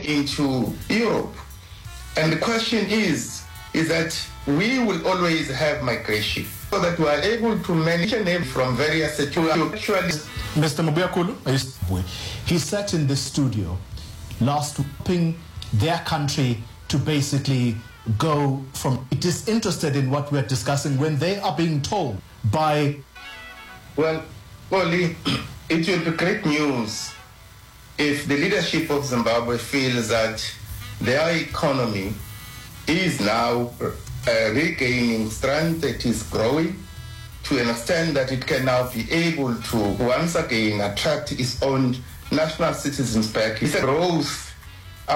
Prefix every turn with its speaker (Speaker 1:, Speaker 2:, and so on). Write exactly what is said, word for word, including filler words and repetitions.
Speaker 1: into Europe. And the question is, is that we will always have migration so that we are able to manage and from various situations.
Speaker 2: Mister Mobuyakulu, he sat in the studio last week, hoping their country to basically go from disinterested in what we're discussing when they are being told by...
Speaker 1: Well, Oli, it will be great news if the leadership of Zimbabwe feels that their economy is now uh, regaining strength, it is growing to an extent that it can now be able to once again attract its own national citizens back. It's a growth